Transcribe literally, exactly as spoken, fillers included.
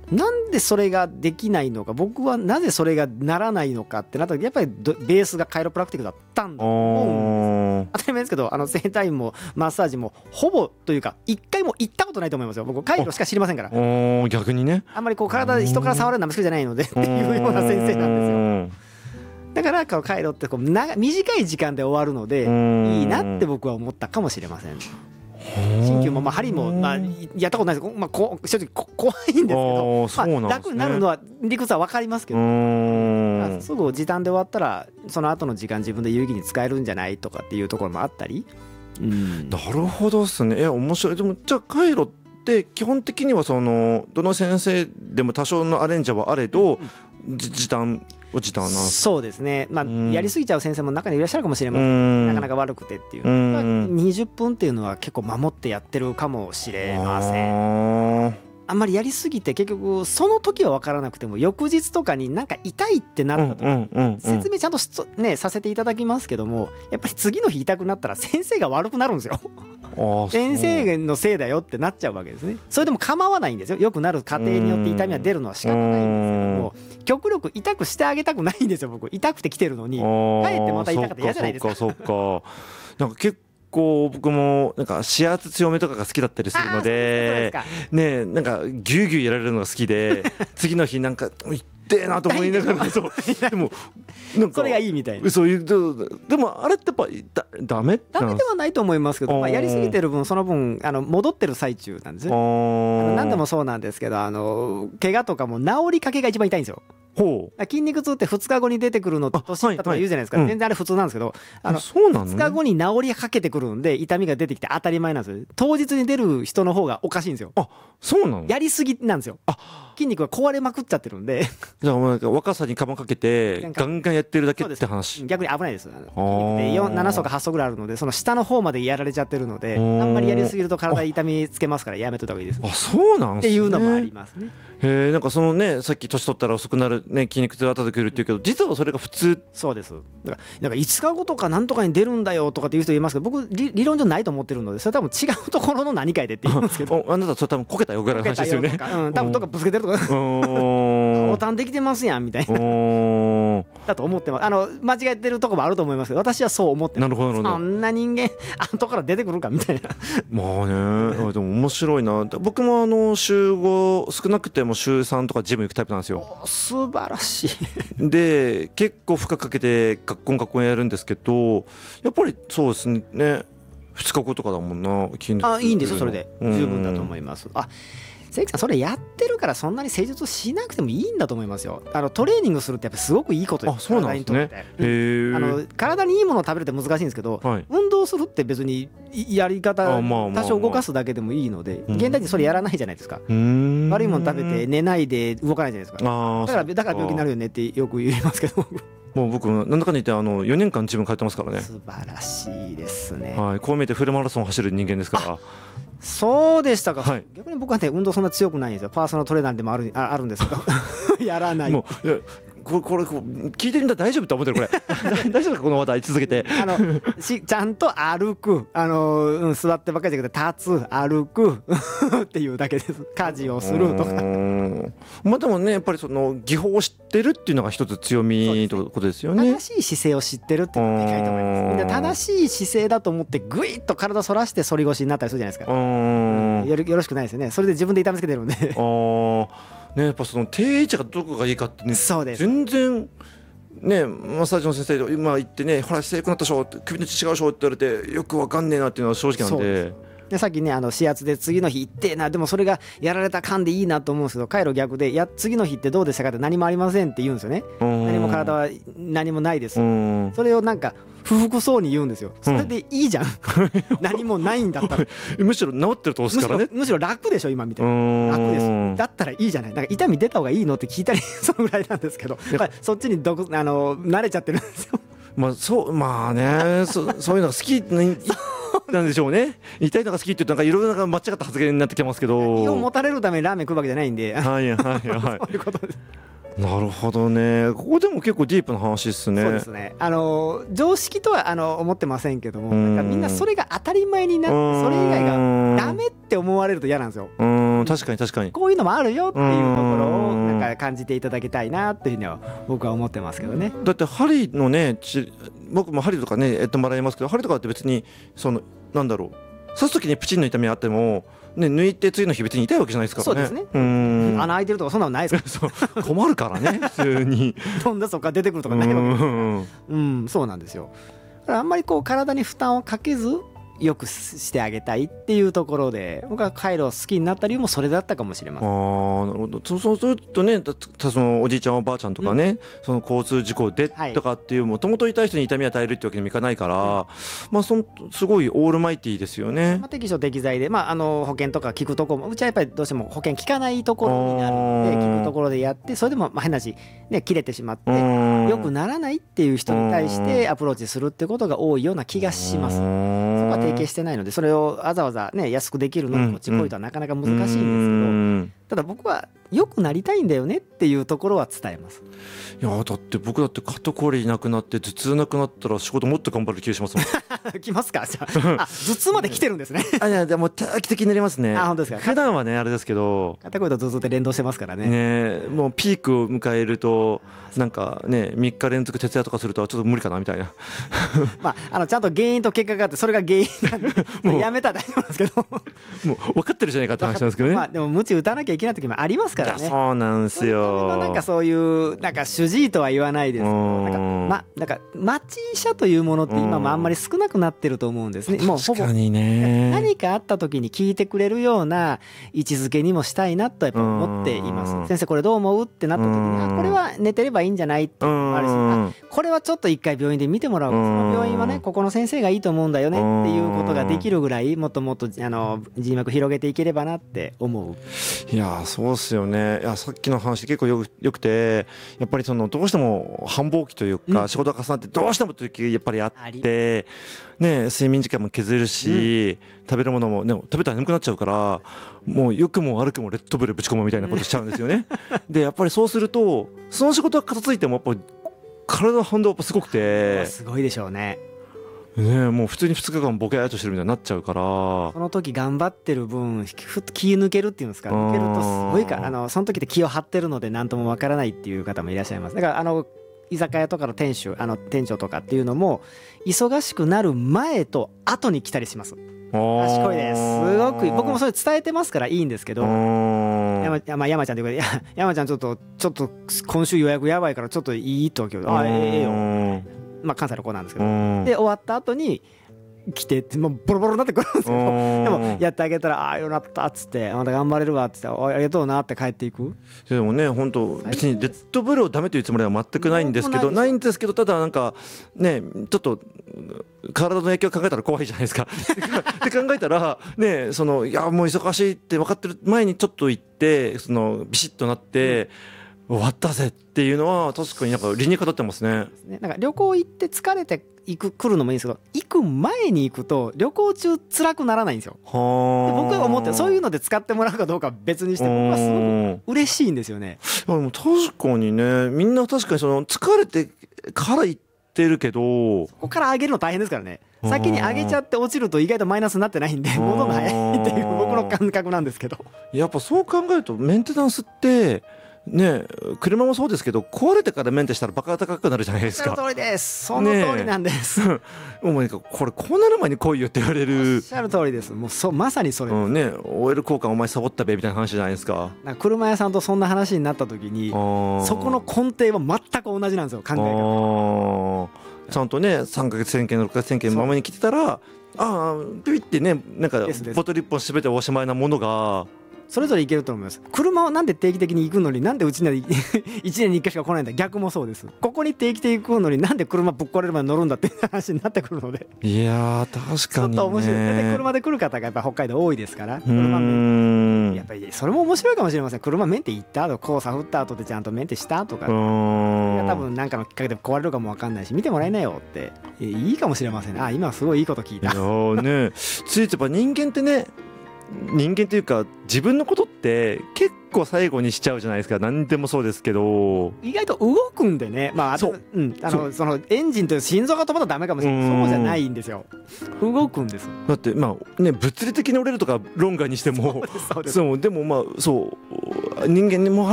なんでそれができないのか、僕はなぜそれがならないのかってなったらやっぱりベースがカイロプラクティックだったんだと思うんです。当たり前ですけど、あの整体院もマッサージもほぼというか一回も行ったことないと思いますよ。僕カイロしか知りませんから。 お逆にね、あんまりこう体人から触るのは好きじゃないのでっていうような先生なんですよ。だからカイロってこう長短い時間で終わるのでいいなって僕は思ったかもしれません。鍼灸もまあ針もまあやったことないですけど、まあ、こ正直こ怖いんですけど、まあ、楽になるのは理屈は分かりますけど、まあ、すぐ時短で終わったらその後の時間自分で有意義に使えるんじゃないとかっていうところもあったり、 うん、なるほどですね。いや面白い。でもじゃあカイロって基本的にはそのどの先生でも多少のアレンジはあれど、うん、時短時短なそうですね、まあ、やりすぎちゃう先生も中にいらっしゃるかもしれません。なかなか悪くてっていう、まあ、にじゅっぷんっていうのは結構守ってやってるかもしれません。あんまりやりすぎて結局その時は分からなくても翌日とかになんか痛いってなったとか説明ちゃんとねさせていただきますけども、やっぱり次の日痛くなったら先生が悪くなるんですよ。先生のせいだよってなっちゃうわけですね。それでも構わないんですよ。よくなる過程によって痛みは出るのは仕方ないんですけども、極力痛くしてあげたくないんですよ。僕痛くて来てるのにかえってまた痛かったら嫌じゃないですか。 そうかそうかなんか結構僕もなんか指圧強めとかが好きだったりするのでね、なんかギューギューやられるのが好きで次の日なんか痛えなと思いながらそうでもなんかそれがいいみたいな。 そういうでもあれってやっぱだダメダメではないと思いますけど、まあ、やりすぎてる分その分あの戻ってる最中なんですよ。あの何でもそうなんですけど、あの怪我とかも治りかけが一番痛いんですよ。ほう筋肉痛ってふつかごに出てくるのって年いったとか言うじゃないですか、はいはい、全然あれ普通なんですけど、うん、あのそうなの、ね、ふつかごに治りかけてくるんで痛みが出てきて当たり前なんですよ。当日に出る人の方がおかしいんですよ。 あそうなの。 やりすぎなんですよ。あ筋肉が壊れまくっちゃってるんでじゃあなんか若さにカバンかけてガンガンやってるだけって話。 逆に危ないです。筋肉でなな層かはち層ぐらいあるのでその下の方までやられちゃってるので、あんまりやりすぎると体痛みつけますからやめといた方がいいです。 あそうなんですね。 っていうのもありますね。 へえ、なんかそのねさっき年取ったら遅くなるね筋肉痛が後でくるっていうけど実はそれが普通。そうです。 だからなんかいつかごとかなんとかに出るんだよとかっていう人いますけど、僕 理, 理論上ないと思ってるのでそれ多分違うところの何かいでって言うんですけどあなたそれ多分こけたよぐらいの話ですよね。 うん、多分どっかぶつけてるとかボタンできてますやんみたいなだと思ってます。あの間違えてるとこもあると思いますけど私はそう思ってます。なるほどなるほど。そんな人間後から出てくるかみたいなまあねでも面白いな。僕もあの週ご少なくても週さんとかジム行くタイプなんですよ。 素晴らしいで結構負荷かけて学校学校やるんですけどやっぱりそうですねふつかごとかだもんな筋肉。 あいいんですよそれで十分だと思います。あ関さんそれやってるからそんなに施術しなくてもいいんだと思いますよ。あのトレーニングするってやっぱすごくいいことです。 あそうなんですね。へあの体にいいものを食べるって難しいんですけど、はい、運動するって別にやり方多少動かすだけでもいいので、現代人それやらないじゃないですか。悪いもの食べて寝ないで動かないじゃないですか。だからだから病気になるよねってよく言いますけどもう僕なんだかんだ言ってあのよねんかんジム通ってますからね。 素晴らしいですね。 はい、こう見えてフルマラソンを走る人間ですから。 そうでしたか、はい、逆に僕はね運動そんな強くないんですよ。パーソナルトレーナーでもある あ, あるんですけどやらない。もういやこれこれこれ聞いてるんだ大丈夫って思ってるこれ大丈夫かこの話題続けてあのしちゃんと歩くあの、うん、座ってばっかりじゃなくて立つ歩くっていうだけです。家事をするとかまあでもねやっぱりその技法を知ってるっていうのが一つ強みということですよね。 正しい姿勢を知ってるっていうのがでかいと思います。で正しい姿勢だと思ってグイッと体反らして反り腰になったりするじゃないですか。よ ろ, よろしくないですよね。それで自分で痛めつけてるんであね、やっぱその定位置がどこがいいかってねそうです全然ねマッサージの先生で今言ってねほら姿勢良くなったでしょ首の位置違うでしょって言われてよくわかんねえなっていうのは正直なんで。 でさっきねあの指圧で次の日行ってなでもそれがやられた感でいいなと思うんですけど回路逆でや次の日ってどうでしたかって何もありませんって言うんですよね。何も体は何もないです。それをなんか不服そうに言うんですよ。それでいいじゃん、うん、何もないんだったらむしろ治ってると押すからね。 むしろ楽でしょ今みたいな。楽ですだったらいいじゃない。なんか痛み出た方がいいのって聞いたりそのぐらいなんですけどそっちにどこあの慣れちゃってるんですよ。 まあそうまあねそ, そういうのが好きなんでしょうね。痛いのが好きって言うとなんかいろいろな間違った発言になってきますけど胃を持たれるためにラーメン食うわけじゃないんではいはいはいそういうことです。 なるほどね。ここでも結構ディープな話ですね。 そうですね。あの常識とはあの思ってませんけども、なんかみんなそれが当たり前になって、それ以外がダメって思われると嫌なんですよ。 うん、確かに確かに。 こういうのもあるよっていうところをなんか感じていただきたいなっていうのは僕は思ってますけどね。 だって針のね、僕も針とかねやってもらいますけど、針とかって別にそのなんだろう、刺す時にプチンの痛みあってもね、抜いて次の日別に痛いわけじゃないですからね。 そうですね。うん、穴開いてるとかそんなのないですから困るからね普通に飛んだそこから出てくるとかないわけですから。うん、そうなんですよ。だからあんまりこう体に負担をかけずよくしてあげたいっていうところで、僕はカイロ好きになった理由もそれだったかもしれません。 ああ、なるほど。そうそうするとね、たそのおじいちゃんおばあちゃんとかね、うん、その交通事故でとかっていうもともと痛い人に痛みを与えるってわけにもいかないから、うん、まあそのすごいオールマイティーですよね。 まあ、適所適材で、まあ、あの保険とか聞くところも、うちはやっぱりどうしても保険聞かないところになるので、聞くところでやって、それでもまあ変な話、ね、切れてしまってよくならないっていう人に対してアプローチするってことが多いような気がします。そこは提携してないので、それをわざわざね安くできるのにこっち来いとはなかなか難しいんですけど、うんうん、ただ僕は良くなりたいんだよねっていうところは伝えます。 いやだって僕だって肩こりなくなって頭痛なくなったら仕事もっと頑張る気がしますもんきますか。じゃあ、あ頭痛まで来てるんですねあいやでも定期的になりますね。 あ本当ですか。 普段はねあれですけど、 肩こりと頭痛って連動してますからね。 ねもうピークを迎えるとなんかねみっか連続徹夜とかするとちょっと無理かなみたいなまああのちゃんと原因と結果があって、それが原因なんでもうやめたら大丈夫なんですけどもう分かってるじゃないかって話なんですけどね。 まあでも鞭打たなきゃいけない時もありますからね。 そうなんですよ。 なんかそういうなんか主治医とは言わないですけど、なんかまなんか町医者というものって今もあんまり少なくなってると思うんですね。もうほぼ確かにね、 何かあった時に聞いてくれるような位置づけにもしたいなとやっぱ思っています。先生これどう思うってなった時に、あこれは寝てればいいんじゃないっていうのもあるし、あこれはちょっと一回病院で見てもらう、その病院はねここの先生がいいと思うんだよねっていうことができるぐらい、もっともっとあの人脈広げていければなって思う。 いやそうっすよね。いやさっきの話結構よくよくて、やっぱりそのどうしても繁忙期というか仕事が重なってどうしてもという時やっぱりあって、ね、睡眠時間も削るし、うん、食べるものも、ね、食べたら眠くなっちゃうから、もう良くも悪くもレッドブルぶち込むみたいなことしちゃうんですよねでやっぱりそうするとその仕事が片付いてもやっぱり体の反動やっぱすごくてすごいでしょうね。 ね、もう普通にふつかかんボケーっとしてるみたいになっちゃうから、その時頑張ってる分気抜けるっていうんですか、抜けるとすごいか、あのその時って気を張ってるので何ともわからないっていう方もいらっしゃいます。だからあの居酒屋とかの店主、あの店長とかっていうのも忙しくなる前と後に来たりします。賢いです。すごく僕もそれ伝えてますからいいんですけど、山, 山, 山ちゃんというか山ちゃんちょっとちょっと今週予約やばいからちょっといいと今日あええよ、まあ関西の子なんですけど、で終わった後に来てってもうボロボロになってくるんですけど、でもやってあげたらああよかったっつってまた頑張れるわっつってありがとうなって帰っていく。 でもね本当別にレッドブルをダメというつもりは全くないんですけどないんですけどただなんかねちょっと体の影響を考えたら怖いじゃないですかって考えたらねそのいやもう忙しいって分かってる前にちょっと行ってそのビシッとなって、うん、終わったぜっていうのは確かになんか理にかなってますね。 なんか旅行行って疲れて行く来るのもいいんですけど、行く前に行くと旅行中辛くならないんですよ。で僕は思ってそういうので使ってもらうかどうかは別にして僕はすごく嬉しいんですよね。 でも確かにねみんな確かにその疲れてから行ってるけどそこから上げるの大変ですからね。先に上げちゃって落ちると意外とマイナスになってないんで戻るの早いっていう僕の感覚なんですけど、 やっぱそう考えるとメンテナンスってね、車もそうですけど壊れてからメンテしたらバカ高くなるじゃないですか。 その通りです。その通りなんです、ね、 もうこれこうなる前に来いよって言われる。 おっしゃる通りです。もうそまさにそれです、 うんね、オイル交換お前サボったべみたいな話じゃないですか。 なんか車屋さんとそんな話になった時にそこの根底は全く同じなんですよ考えが。 ちゃんとねさんかげつせんけんろっかげつせんけんままに来てたらああピピってねなんかボトルいっぽん締めておしまいなものがそれぞれいけると思います。車はなんで定期的に行くのになんでうちにはいちねんにいっかいしか来ないんだ。逆もそうです。ここに定期的に行くのになんで車ぶっ壊れるまで乗るんだっていう話になってくるのでいや確かにねちょっと面白い。 で車で来る方がやっぱ北海道多いですから車メンテやっぱりそれも面白いかもしれません。車メンテ行った後黄砂降った後でちゃんとメンテしたとか多分何かのきっかけで壊れるかも分かんないし見てもらえないよっていいかもしれませんね。あ今すごいいいこと聞いた。 いやねついてやっぱ人間ってね人間というか自分のことって結構最後にしちゃうじゃないですか。何でもそうですけど意外と動くんでね、まあ、あとそう、 うん、あのそのエンジンという心臓が止まったらダメかもしれない、そうじゃないんですよ。動くんです。 だってまあね物理的に折れるとか論外にしてもそうでもまあそう人間にも